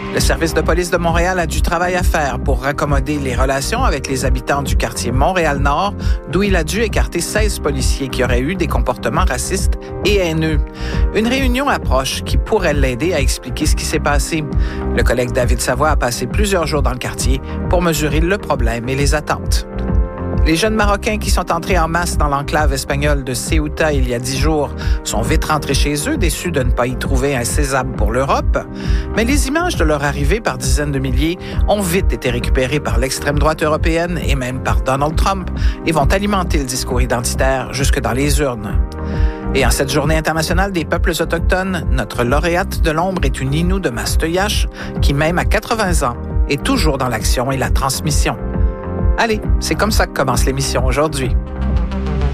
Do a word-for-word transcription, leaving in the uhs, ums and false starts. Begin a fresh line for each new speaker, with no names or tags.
Le service de police de Montréal a du travail à faire pour raccommoder les relations avec les habitants du quartier Montréal-Nord, d'où il a dû écarter seize policiers qui auraient eu des comportements racistes et haineux. Une réunion approche qui pourrait l'aider à expliquer ce qui s'est passé. Le collègue David Savoie a passé plusieurs jours dans le quartier pour mesurer le problème et les attentes. Les jeunes Marocains qui sont entrés en masse dans l'enclave espagnole de Ceuta il y a dix jours sont vite rentrés chez eux, déçus de ne pas y trouver un sésame pour l'Europe. Mais les images de leur arrivée par dizaines de milliers ont vite été récupérées par l'extrême droite européenne et même par Donald Trump et vont alimenter le discours identitaire jusque dans les urnes. Et en cette journée internationale des peuples autochtones, notre lauréate de l'ombre est une Innu de Mastoyache qui, même à quatre-vingts ans, est toujours dans l'action et la transmission. Allez, c'est comme ça que commence l'émission aujourd'hui.